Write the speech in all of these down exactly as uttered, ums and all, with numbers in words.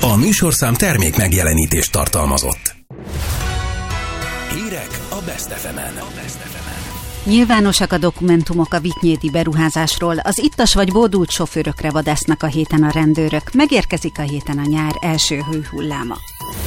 A műsorszám termék megjelenítést tartalmazott. Hírek a Best ef emen. Nyilvánosak a dokumentumok a vitynédi beruházásról, az ittas vagy bódult sofőrökre vadásznak a héten a rendőrök, megérkezik a héten a nyár első hőhulláma.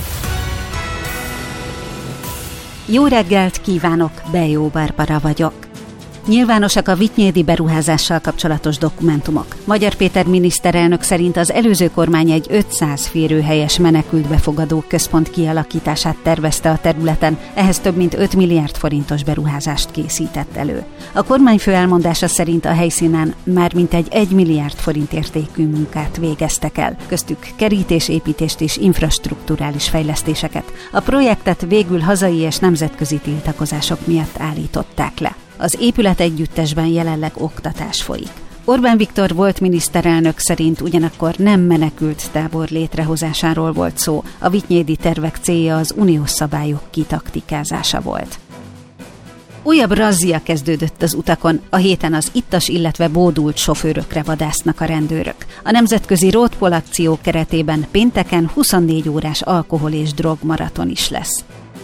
Jó reggelt kívánok, Bejó Barbara vagyok. Nyilvánosak a vitynédi beruházással kapcsolatos dokumentumok. Magyar Péter miniszterelnök szerint az előző kormány egy ötszáz férőhelyes menekült befogadó központ kialakítását tervezte a területen, ehhez több mint öt milliárd forintos beruházást készített elő. A kormányfő elmondása szerint a helyszínen már mintegy egy milliárd forint értékű munkát végeztek el, köztük kerítésépítést és infrastrukturális fejlesztéseket. A projektet végül hazai és nemzetközi tiltakozások miatt állították le. Az épület együttesben jelenleg oktatás folyik. Orbán Viktor volt miniszterelnök szerint ugyanakkor nem menekült tábor létrehozásáról volt szó, a vitynédi tervek célja az uniós szabályok kitaktikázása volt. Újabb razzia kezdődött az utakon, a héten az ittas, illetve bódult sofőrökre vadásznak a rendőrök. A nemzetközi roadpol akció keretében pénteken huszonnégy órás alkohol- és drogmaraton is lesz.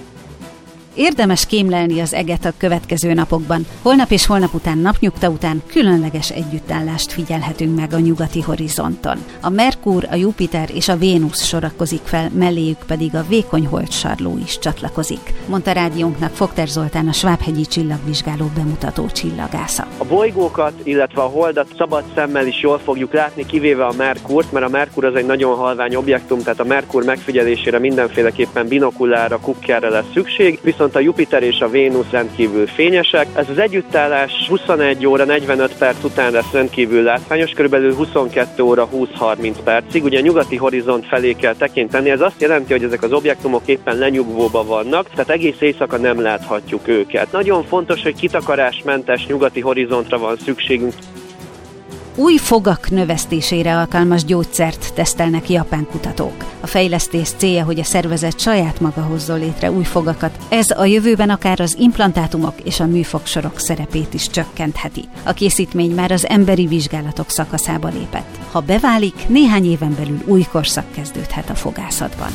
Érdemes kémlelni az eget a következő napokban. Holnap és holnap után napnyugta után különleges együttállást figyelhetünk meg a nyugati horizonton. A Merkur, a Jupiter és a Vénusz sorakozik fel, melléjük pedig a vékony holdsarló is csatlakozik, mondta rádiónknak Fogter Zoltán, a Svábhegyi csillagvizsgáló bemutató csillagásza. A bolygókat, illetve a holdat szabad szemmel is jól fogjuk látni, kivéve a Merkurt, mert a Merkur az egy nagyon halvány objektum, tehát a Merkur megfigyelésére mindenféleképpen binokulára, kukkerre lesz szükség, viszont a Jupiter és a Vénusz rendkívül fényesek. Ez az együttállás huszonegy óra negyvenöt perc után lesz rendkívül látványos, körülbelül huszonkettő óra húsz-harminc percig. Ugye a nyugati horizont felé kell tekinteni, ez azt jelenti, hogy ezek az objektumok éppen lenyugvóban vannak, tehát egész éjszaka nem láthatjuk őket. Nagyon fontos, hogy kitakarásmentes nyugati horizontra van szükségünk. Új fogak növesztésére alkalmas gyógyszert tesztelnek japán kutatók. A fejlesztés célja, hogy a szervezet saját maga hozzon létre új fogakat. Ez a jövőben akár az implantátumok és a műfogsorok szerepét is csökkentheti. A készítmény már az emberi vizsgálatok szakaszába lépett. Ha beválik, néhány éven belül új korszak kezdődhet a fogászatban.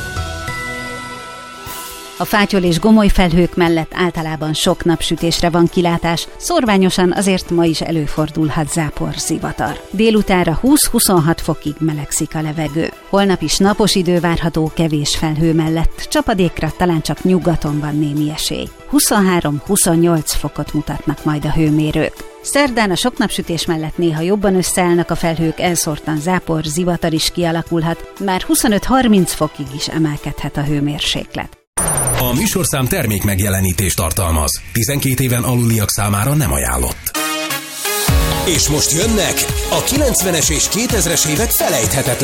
A fátyol és gomoly felhők mellett általában sok napsütésre van kilátás, szorványosan azért ma is előfordulhat zápor, zivatar. Délutára húsz-huszonhat fokig melegszik a levegő. Holnap is napos idő várható kevés felhő mellett, csapadékra talán csak nyugaton van némi esély. huszonhárom-huszonnyolc fokot mutatnak majd a hőmérők. Szerdán a sok napsütés mellett néha jobban összeállnak a felhők, elszórtan zápor, zivatar is kialakulhat, már huszonöt-harminc fokig is emelkedhet a hőmérséklet. A műsorszám termék megjelenítést tartalmaz. tizenkét éven aluliak számára nem ajánlott. És most jönnek a kilencvenes és kétezres évek felejthetetlen